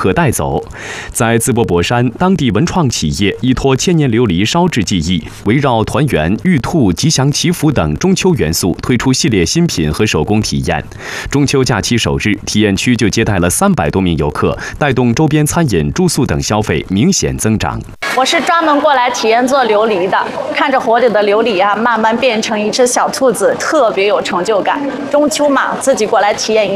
可带走。在淄博博山，当地文创企业依托千年琉璃烧制技艺，围绕团圆、玉兔、吉祥祈福等中秋元素，推出系列新品和手工体验。中秋假期首日，体验区就接待了300多名游客，带动周边餐饮、住宿等消费明显增长。 我是专门过来体验做琉璃的，看着火里的琉璃慢慢变成一只小兔子，特别有成就感。中秋嘛，自己过来体验一